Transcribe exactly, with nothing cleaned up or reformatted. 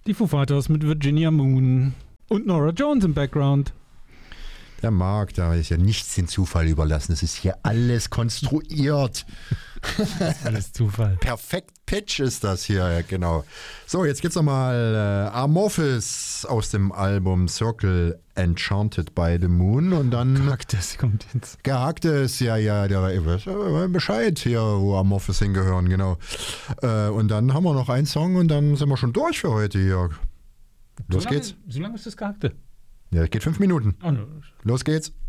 Die Foo Fighters mit Virginia Moon und Norah Jones im Background. Der Marc, da ist ja nichts dem Zufall überlassen. Das ist hier alles konstruiert. Das ist alles Zufall. Perfekt Pitch ist das hier, ja, genau. So, jetzt geht's nochmal äh, Amorphis aus dem Album Circle Enchanted by the Moon und dann... Gehacktes kommt jetzt. Gehacktes, ja, ja, der weiß äh, Bescheid hier, wo Amorphis hingehören, genau. Äh, und dann haben wir noch einen Song und dann sind wir schon durch für heute hier. Los so lange, geht's. So lange ist das Gehackte. Ja, geht fünf Minuten. Oh, no. Los geht's.